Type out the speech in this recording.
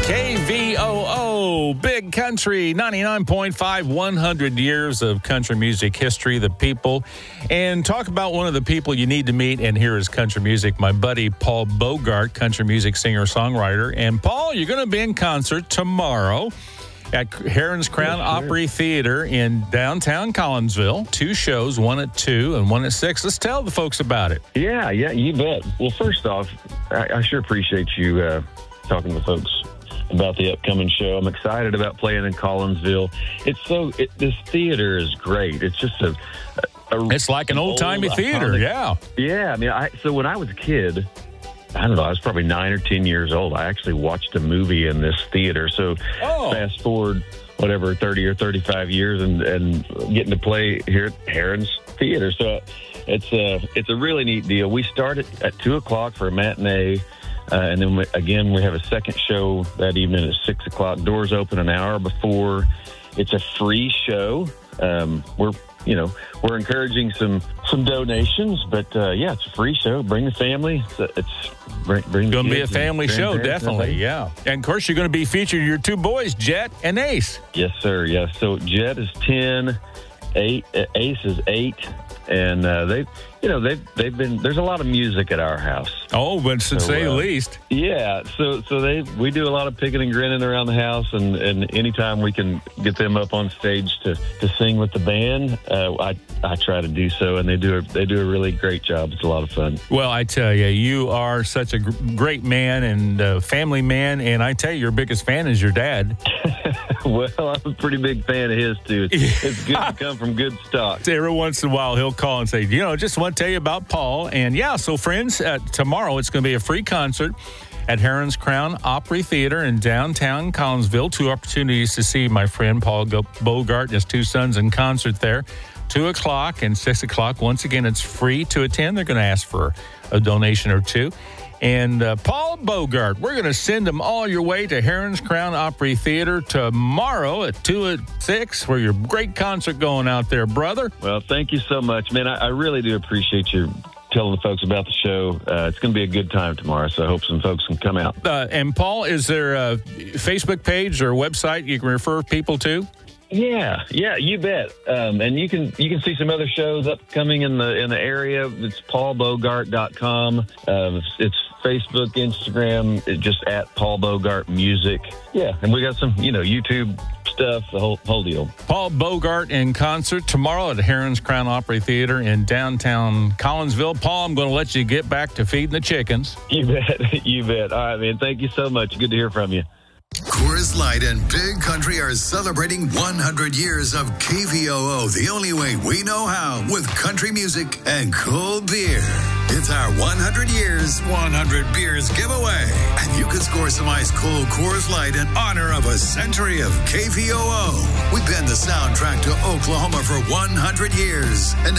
KVOO, Big Country 99.5, 100 years of country music history, the people. And talk about one of the people you need to meet and hear his country music, my buddy Paul Bogart, country music singer-songwriter. And Paul, you're going to be in concert tomorrow at Heron's Crown Opry Theater in downtown Collinsville. 2 shows, one at 2 and one at 6. Let's tell the folks about it. Yeah, you bet. Well, first off, I sure appreciate you talking to folks about the upcoming show. I'm excited about playing in Collinsville. This theater is great. It's just it's like an old-timey theater, yeah. Yeah, I mean, so when I was a kid, I don't know, I was probably 9 or 10 years old. I actually watched a movie in this theater. So fast forward, 30 or 35 years and getting to play here at Heron's Theater. So it's a really neat deal. We start at 2 o'clock for a matinee. And then, we have a second show that evening at 6 o'clock. Doors open an hour before. It's a free show. We're encouraging some donations, but it's a free show. Bring the family. It's going to be a family show, definitely. Yeah, and of course you're going to be featuring your 2 boys, Jet and Ace. Yes, sir. Yes. So Jet is 10, Ace is 8. And they've been. There's a lot of music at our house. Oh, but to say the least. Yeah. So we do a lot of picking and grinning around the house, and anytime we can get them up on stage to sing with the band, I try to do so, and they do a really great job. It's a lot of fun. Well, I tell you, you are such a great man and family man, and I tell you, your biggest fan is your dad. Well, I'm a pretty big fan of his too. It's good to come from good stock. Every once in a while, he'll call and say, just want to tell you about Paul. And so friends, tomorrow it's going to be a free concert at Heron's Crown Opry Theater in downtown Collinsville. 2 opportunities to see my friend Paul Bogart and his 2 sons in concert there. 2 o'clock and 6 o'clock. Once again, it's free to attend. They're going to ask for a donation or 2. And Paul Bogart, we're going to send them all your way to Heron's Crown Opry Theater tomorrow at 2 at 6 for your great concert going out there, brother. Well, thank you so much, man. I really do appreciate you telling the folks about the show. It's going to be a good time tomorrow, so I hope some folks can come out. And Paul, is there a Facebook page or website you can refer people to? Yeah, you bet. And you can see some other shows upcoming in the area. It's paulbogart.com. It's Facebook, Instagram, just at Paul Bogart Music. Yeah, and we got some, YouTube stuff, the whole deal. Paul Bogart in concert tomorrow at Heron's Crown Opry Theater in downtown Collinsville. Paul, I'm going to let you get back to feeding the chickens. You bet. All right, man. Thank you so much. Good to hear from you. Coors Light and Big Country are celebrating 100 years of KVOO the only way we know how, with country music and cold beer. It's our 100 years, 100 beers giveaway. And you can score some ice-cold Coors Light in honor of a century of KVOO. We've been the soundtrack to Oklahoma for 100 years. And